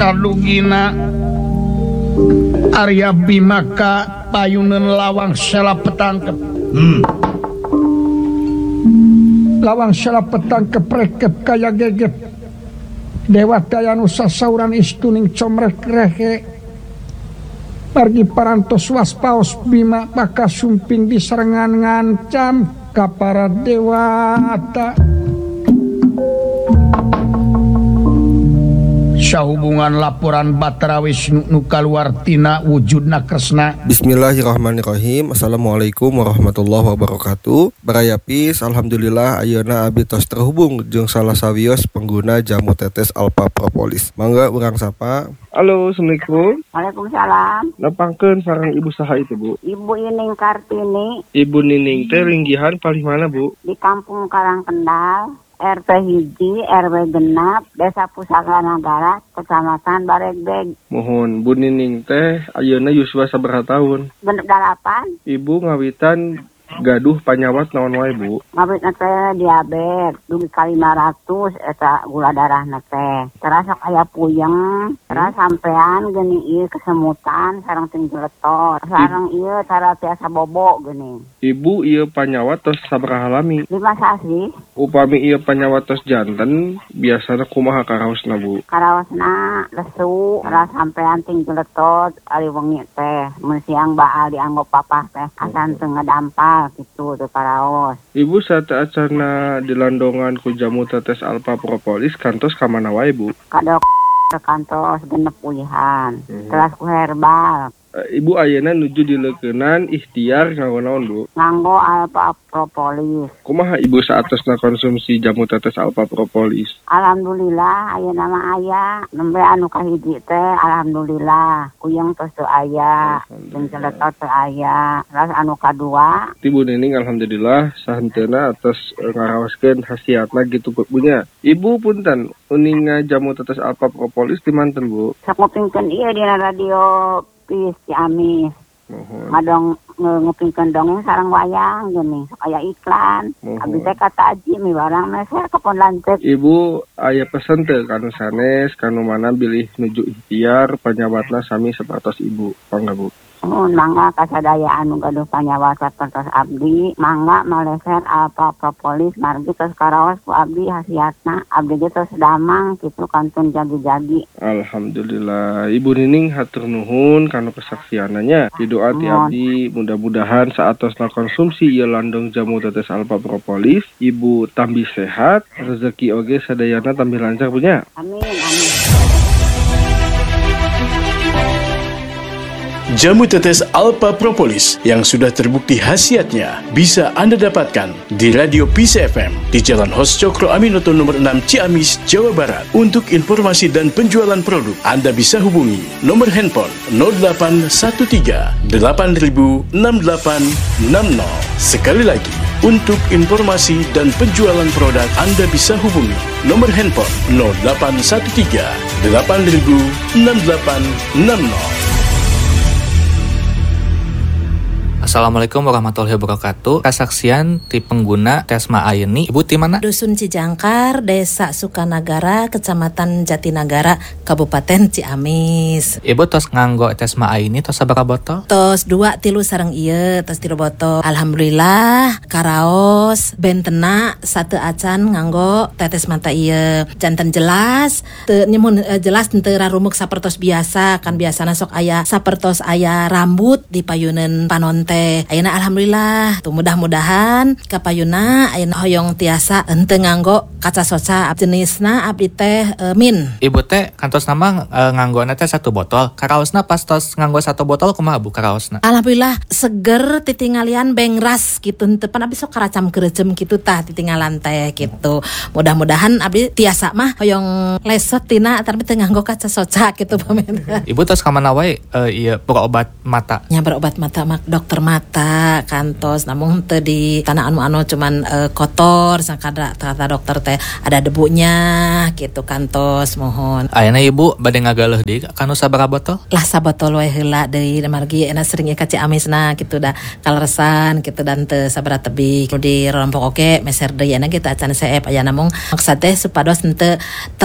sadugina Arya Bimaka payuneun lawang sela petangkep. Lawang sela petangkep rekep kaya geget. Dewa daya nu sasauran istuning comrek rehe. Margi parantos waspaos Bima maka sumping diserengan ngancam ka para dewata. Sahubungan laporan Batara Wisnu nu kaluar tina wujudna Kresna. Bismillahirrahmanirrahim. Assalamualaikum warahmatullahi wabarakatuh. Barayapis, alhamdulillah ayeuna abdi tos terhubung jeung salah sawios pengguna jamu tetes Alpha Propolis. Mangga urang sapa. Halo, assalamualaikum. Waalaikumsalam. Nepangkeun sareng ibu saha itu, Bu? Ibu Ining Kartini. Ibu Nining teh linggihan paling mana, Bu? Di Kampung Karangkendal, RT Hiji, RW Genap, Desa Pusaka Nagara, Kecamatan Baregbeg. Mohon Bu Nining teh ayeuna yuswa sabaraha taun? Genep 8. Ibu ngawitan gaduh panyawat naon wae, Bu? Ngabitna teh diabetes, dugi ka 500 eta gula darahna teh. Terasa aya puyeng, terus sampean geuning ieu kesemutan sareng tinjletot. Sareng ieu cara tiasa bobo geuning. Ibu ieu panyawat tos sabaraha lami? 5 sasi. Upami ieu panyawat tos janten, biasana kumaha karaosna, Bu? Karaosna lesu, terus sampean tinjletot ari wengi teh. Mun siang baal dianggo papah teh, asan teu ngadampal gitu teu karaos. Ibu saat acarna dilandongan ku jamu tetes Alpha Propolis kantos ka mana wae, Bu? Kadok ke kantos genep ulihan. Terus ku herbal. Ibu ayeuna nuju dileukeunnan ikhtiar nganggo naon, Bu? Nganggo Alpha Propolis. Kumaha Ibu saatosna konsumsi jamu tetes Alpha Propolis? Alhamdulillah ayeuna mah aya. Nembe anu kahiji teh alhamdulillah kuyeng tos teu aya, jeung celetot teu aya. Terus anu kadua Ibu Nining alhamdulillah sahenteuna atas ngaraoskeun hasiatna gitu punya. Ibu punten uninga jamu tetes Alpha Propolis di manten, Bu? sok ngupingkeun ieu dina radio Pis Ciamis. Ngadong ngupingkeun dongeng sareng wayang geuning sok aya iklan. Abdi teh kata Aji mi barang meser kepon lanceuk. Ibu aya pesen teu kanu sanes kanu mana bilih nuju ikhtiar panyawatna sami sapertos Ibu. Mangga, Bu. Mangga kasadaya anu gaduh panyawat sapertos abdi, mangga maleser Alpha Propolis margi tos karaos ku abdi hasiatna. Abdi ge tos damang kitu kantun jagi-jagi. Alhamdulillah. Ibu Nining hatur nuhun kanu kesaksiananya. Doa ti abdi mudah-mudahan saatosna konsumsi ieu landong jamu tetes Alpha Propolis, Ibu tambih sehat, rezeki oge sadayana tambih lancar punya. Amin, amin. Jamu tetes Alpha Propolis yang sudah terbukti khasiatnya bisa Anda dapatkan di Radio Peace FM di Jalan Hos Cokro Aminoto nomor 6 Ciamis, Jawa Barat. Untuk informasi dan penjualan produk, Anda bisa hubungi nomor handphone 0813 8000 6860. Sekali lagi, untuk informasi dan penjualan produk, Anda bisa hubungi nomor handphone 0813 8000 6860. Assalamualaikum warahmatullahi wabarakatuh. Kesaksian ti pengguna Tesma Ayeni. Ibu ti mana? Dusun Cijangkar, Desa Sukanagara, Kecamatan Jatinagara, Kabupaten Ciamis. Ibu tos nganggo Tesma Ayeni tos sabaraha botol? Tos 2 3 sareng ieu, tos 3 botol. Alhamdulillah karaos bentena 1 acan nganggo tetes mata ieu. Janten jelas teu nyemun jelas teu rarumuk sapertos biasa, kan biasana sok aya sapertos aya rambut di payuneun panon teh. Ayeuna alhamdulillah tuh mudah-mudahan kapayuna ayeuna hoyong tiasa henteu nganggo kaca soca jenisna abdi teh min. Ibu teh kantos nama nganggona teh 1 botol. Karaosna pas tos nganggo 1 botol kumaha Bu karaosna? Alhamdulillah seger titingalian bengras gitu henteu pan abdi sok karacam keureuceum kitu tah titinggalan teh gitu. Mudah-mudahan abdi tiasa mah hoyong lesot tina tapi teu nganggo kaca soca gitu pamen. Ibu tos ka mana wae ieu berobat mata? Nya berobat mata mak dokter mata kantos namun teu di tanah anu cuman kotor sakada kata dokter teh ada debunya gitu kantos mohon. Ayeuna Ibu bade ngagaleuh deui kanu sabaraha botol? Lah sabotol wae heula deui margi ena sering ka Ciamisna gitu dah kaleresan gitu dan teu sabaraha tebih di rompok oke meser deui ena kita acan seep aya namung maksud teh supados henteu telat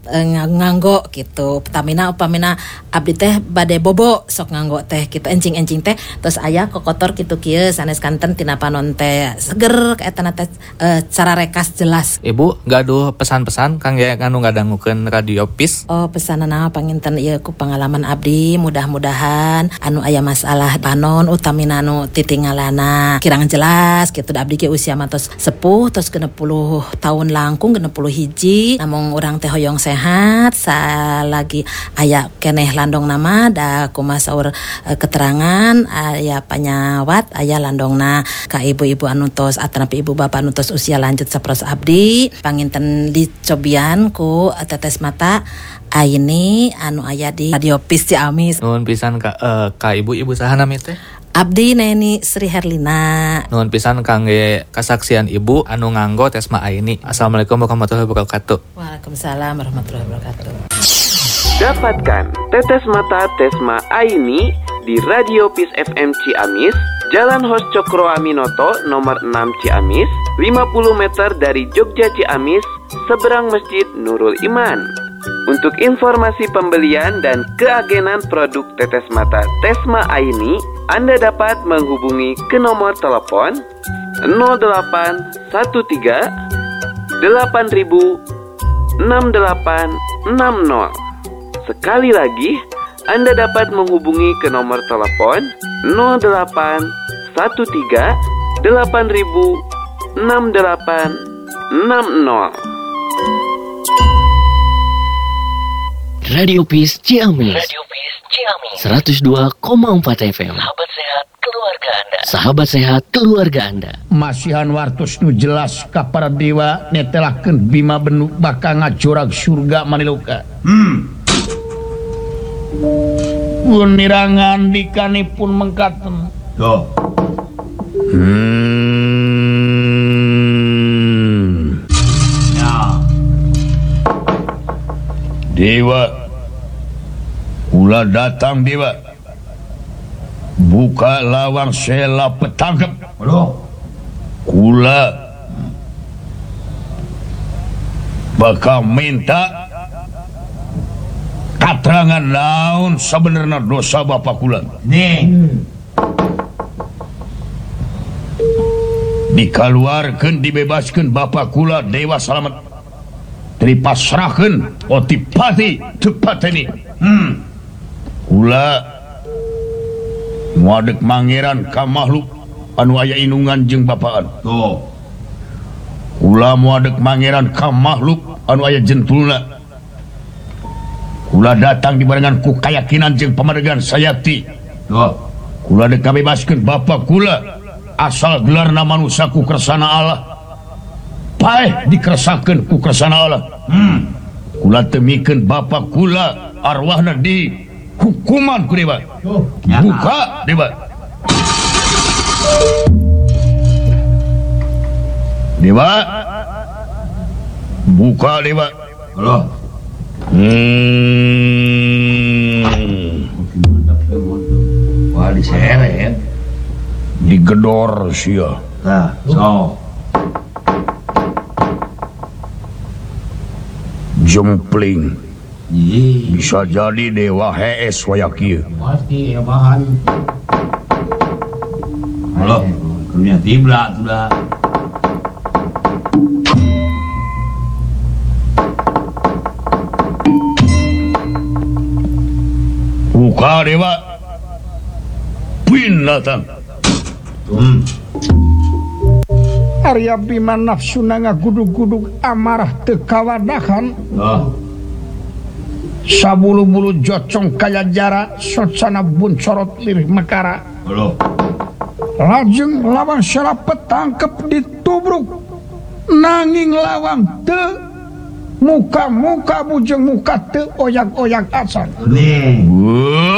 nganggo gitu. Pertamina upamina abdi teh bade bobo sok nganggo teh gitu encing-encing teh terus aya kokotor kitu kieu sanes kanten tina panon teh seger kaetana teh cara rekas jelas. Ibu gaduh pesan-pesan kang ya anu ngadangukeun radio PIS. Oh pesanana panginten ieu ku pengalaman abdi mudah-mudahan anu aya masalah panon utamina anu titingalana kirang jelas gitu da abdi ge usia matos sepuh terus 60 tahun langkung 60 hiji namun urang teh hoyong sehat salagi aya keneh landong nama da kumaha saur keterangan aya panyawat aya landongna ka ibu-ibu anu tos atanapi ibu bapak anu tos usia lanjut saperos abdi panginten dicobian ku tetes mata Aini anu aya di radio PIS Ciamis. Nuhun pisan ka ibu saha nami teh? Abdi Neni Sri Herlina. Nuhun pisan kangge kasaksian ibu anu nganggo Tesma Aini. Assalamualaikum warahmatullahi wabarakatuh. Waalaikumsalam warahmatullahi wabarakatuh. Dapatkan tetes mata Tesma Aini di Radio PIS FM Ciamis, Jalan Hos Cokro Aminoto nomor 6 Ciamis, 50 meter dari Jogja Ciamis, seberang Masjid Nurul Iman. Untuk informasi pembelian dan keagenan produk tetes mata Tesma Aini, Anda dapat menghubungi ke nomor telepon 0813 8000 6860. Sekali lagi, Anda dapat menghubungi ke nomor telepon 0813 8000 6860. Radio PIS Ciamis 102,4 FM. Sahabat sehat keluarga Anda. Masihan wartos nu jelas ka para dewa netelakeun Bima Benu bakal ngajorag surga maniluka. Punirangan dikanipun mengkaten. Yo. Ya. Dewa, ulah datang dewa. Buka lawang sela petangkep. Kula bakal minta katerangan naon sebenarnya dosa bapak kula. Dikeluarkan dibebaskan bapak kula dewa selamat. Dipasrahkan otipati tepat ini. Kula muadek mangeran ka makhluk anu aya inungan jeung bapaan. Kula muadek mangeran ka makhluk anu aya jentulna. Kula datang dibarengan ku keyakinan jeung pamadegan sayati. Kula dek kabebaskeun bapak kula asal gelarna manusia ku kersana Allah. Paeh dikeresakeun ku kersana Allah. Kula temikeun bapak kula arwahna di hukuman ku dewa. Buka dewa. Dewa. Buka dewa. Halo. Wah disere ya. Digedor sia. Nah, so. Jempling. Bisa jadi dewa HS wayakieu. Pasti ya bahan. Halo, dunia tibla sudah. Buka dewa. Binatang. Arya Bima nafsuna ngagudug-gudug amarah teu kawadahan. Sabulu-bulu jocong kaya jara socana buncorot lirih mekara. Lajeng lawang sela petangkep ditubruk nanging lawang teu muka-muka bujeng muka teu oyak-oyak asan.